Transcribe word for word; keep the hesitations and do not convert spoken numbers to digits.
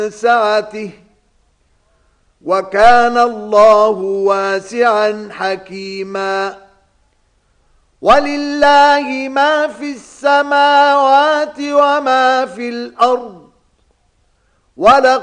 سعته وكان الله واسعا حكيما ولله ما في السماوات وما في الأرض ولقد